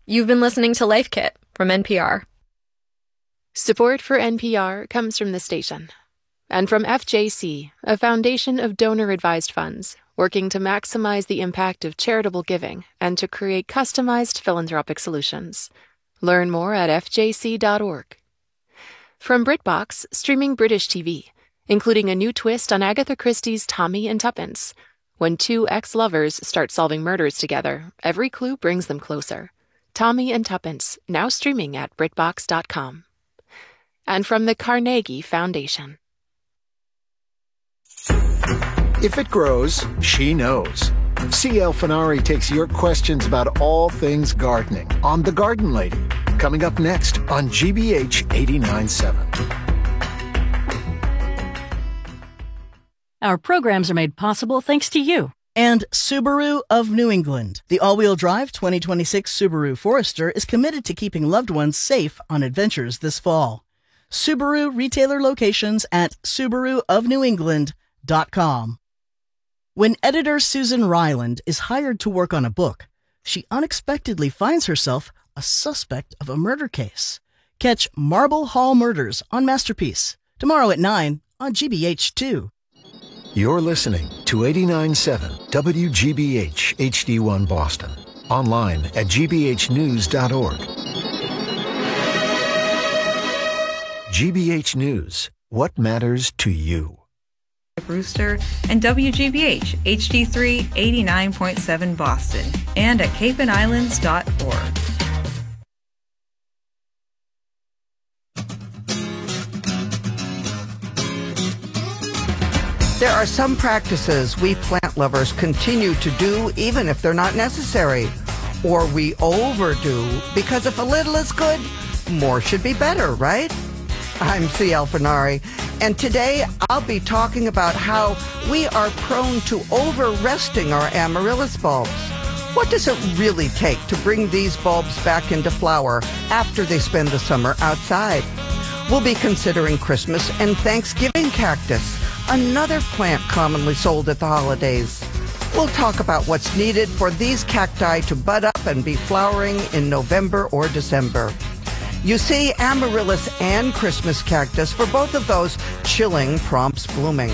You've been listening to Life Kit from NPR. Support for NPR comes from the station and from FJC, a foundation of donor-advised funds working to maximize the impact of charitable giving and to create customized philanthropic solutions. Learn more at fjc.org. From BritBox, streaming British TV, including a new twist on Agatha Christie's Tommy and Tuppence. When two ex-lovers start solving murders together, every clue brings them closer. Tommy and Tuppence, now streaming at BritBox.com. And from the Carnegie Foundation. If it grows, she knows. CL Finari takes your questions about all things gardening on The Garden Lady, coming up next on GBH 89.7. Our programs are made possible thanks to you. And Subaru of New England. The all-wheel drive 2026 Subaru Forester is committed to keeping loved ones safe on adventures this fall. Subaru retailer locations at SubaruofNewEngland.com. When editor Susan Ryland is hired to work on a book, she unexpectedly finds herself a suspect of a murder case. Catch Marble Hall Murders on Masterpiece tomorrow at 9 on GBH2. You're listening to 89.7 WGBH HD1 Boston. Online at gbhnews.org. GBH News. What matters to you? Brewster and WGBH HD3 89.7 Boston and at capeandislands.org. There are some practices we plant lovers continue to do even if they're not necessary. Or we overdo because if a little is good, more should be better, right? I'm CL Finari, and today I'll be talking about how we are prone to over-resting our amaryllis bulbs. What does it really take to bring these bulbs back into flower after they spend the summer outside? We'll be considering Christmas and Thanksgiving cactus, another plant commonly sold at the holidays. We'll talk about what's needed for these cacti to bud up and be flowering in November or December. You see, amaryllis and Christmas cactus, for both of those, chilling prompts blooming.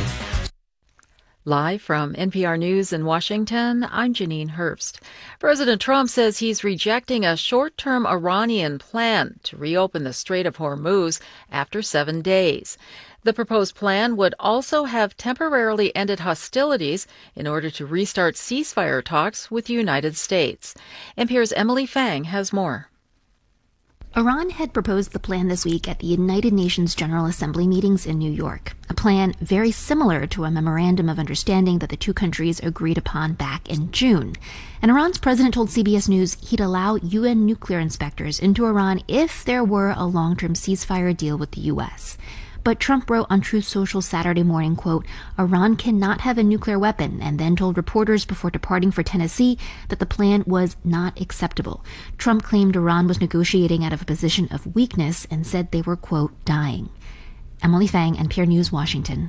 Live from NPR News in Washington, I'm Janine Herbst. President Trump says he's rejecting a short-term Iranian plan to reopen the Strait of Hormuz after 7 days. The proposed plan would also have temporarily ended hostilities in order to restart ceasefire talks with the United States. NPR's Emily Fang has more. Iran had proposed the plan this week at the United Nations General Assembly meetings in New York, a plan very similar to a memorandum of understanding that the two countries agreed upon back in June. And Iran's president told CBS News he'd allow UN nuclear inspectors into Iran if there were a long-term ceasefire deal with the U.S. But Trump wrote on Truth Social Saturday morning, quote, Iran cannot have a nuclear weapon, and then told reporters before departing for Tennessee that the plan was not acceptable. Trump claimed Iran was negotiating out of a position of weakness and said they were, quote, dying. Emily Fang, NPR News, Washington.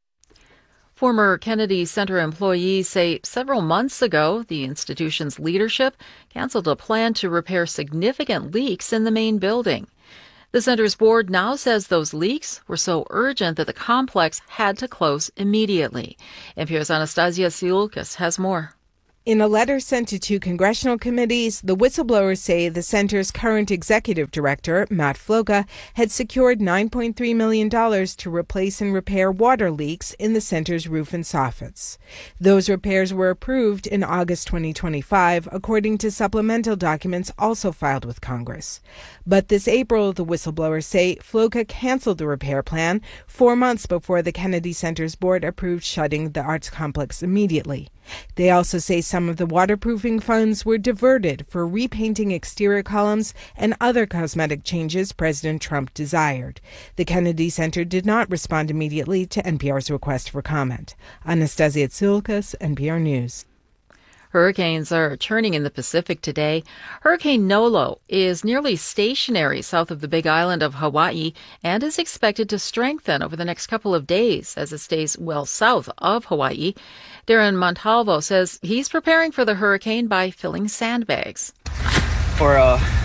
Former Kennedy Center employees say several months ago, the institution's leadership canceled a plan to repair significant leaks in the main building. The center's board now says those leaks were so urgent that the complex had to close immediately. NPR's Anastasia Siulkas has more. In a letter sent to two congressional committees, the whistleblowers say the center's current executive director, Matt Floca, had secured $9.3 million to replace and repair water leaks in the center's roof and soffits. Those repairs were approved in August 2025, according to supplemental documents also filed with Congress. But this April, the whistleblowers say Floca canceled the repair plan 4 months before the Kennedy Center's board approved shutting the arts complex immediately. They also say some of the waterproofing funds were diverted for repainting exterior columns and other cosmetic changes President Trump desired. The Kennedy Center did not respond immediately to NPR's request for comment. Anastasia Tsiulkas, NPR News. Hurricanes are churning in the Pacific today. Hurricane Nolo is nearly stationary south of the Big Island of Hawaii and is expected to strengthen over the next couple of days as it stays well south of Hawaii. Darren Montalvo says he's preparing for the hurricane by filling sandbags. for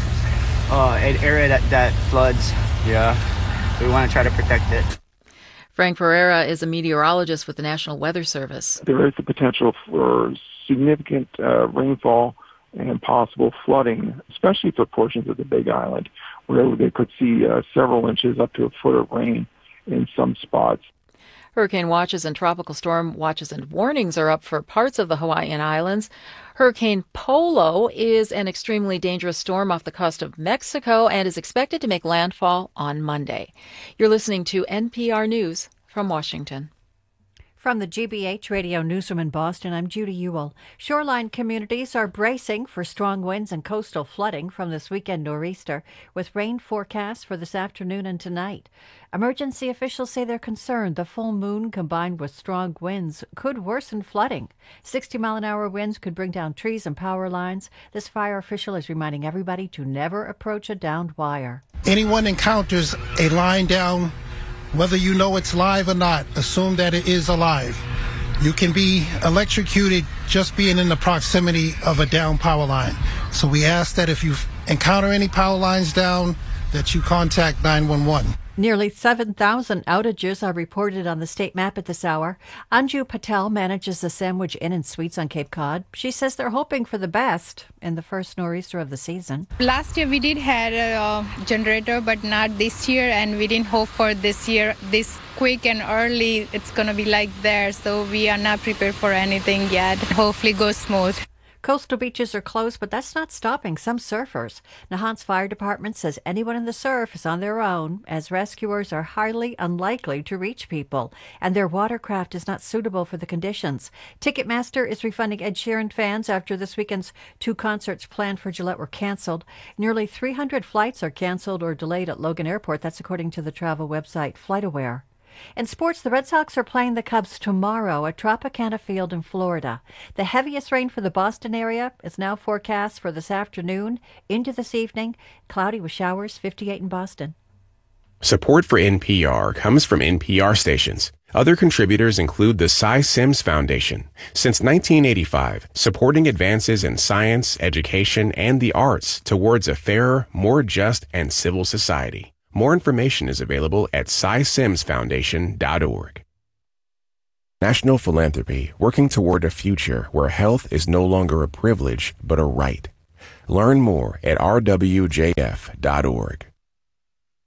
an area that floods. Yeah, we want to try to protect it. Frank Pereira is a meteorologist with the National Weather Service. There is the potential for significant rainfall and possible flooding, especially for portions of the Big Island, where they could see several inches up to a foot of rain in some spots. Hurricane watches and tropical storm watches and warnings are up for parts of the Hawaiian Islands. Hurricane Polo is an extremely dangerous storm off the coast of Mexico and is expected to make landfall on Monday. You're listening to NPR News from Washington. From the GBH Radio Newsroom in Boston, I'm Judy Ewell. Shoreline communities are bracing for strong winds and coastal flooding from this weekend nor'easter, with rain forecasts for this afternoon and tonight. Emergency officials say they're concerned the full moon combined with strong winds could worsen flooding. 60-mile-an-hour winds could bring down trees and power lines. This fire official is reminding everybody to never approach a downed wire. Anyone encounters a line down, whether you know it's live or not, assume that it is alive. You can be electrocuted just being in the proximity of a down power line. So we ask that if you encounter any power lines down, that you contact 911. Nearly 7,000 outages are reported on the state map at this hour. Anju Patel manages the Sandwich Inn and Suites on Cape Cod. She says they're hoping for the best in the first nor'easter of the season. Last year we did have a generator, but not this year, and we didn't hope for this year. This quick and early, it's going to be like there, so we are not prepared for anything yet. Hopefully goes smooth. Coastal beaches are closed, but that's not stopping some surfers. Nahant's fire department says anyone in the surf is on their own, as rescuers are highly unlikely to reach people, and their watercraft is not suitable for the conditions. Ticketmaster is refunding Ed Sheeran fans after this weekend's 2 concerts planned for Gillette were canceled. Nearly 300 flights are canceled or delayed at Logan Airport. That's according to the travel website FlightAware. In sports, the Red Sox are playing the Cubs tomorrow at Tropicana Field in Florida. The heaviest rain for the Boston area is now forecast for this afternoon into this evening. Cloudy with showers, 58 in Boston. Support for NPR comes from NPR stations. Other contributors include the Cy Sims Foundation. Since 1985, supporting advances in science, education, and the arts towards a fairer, more just, and civil society. More information is available at cysimsfoundation.org. National Philanthropy, working toward a future where health is no longer a privilege, but a right. Learn more at rwjf.org.